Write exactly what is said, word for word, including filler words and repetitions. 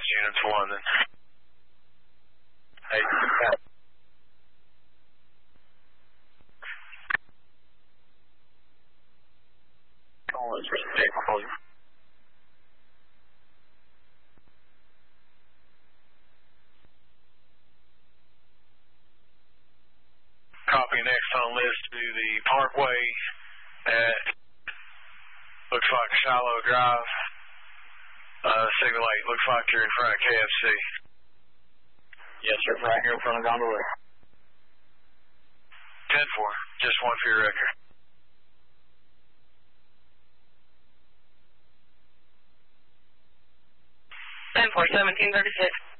last unit to London. Hey, Call is respect, please. Copy next on list to the Parkway at, looks like Shiloh Drive. Uh, signal eight, looks like you're in front of K F C. Yes, sir, right here in front of Gondola. ten four, just one for your record. ten four, seventeen thirty-six.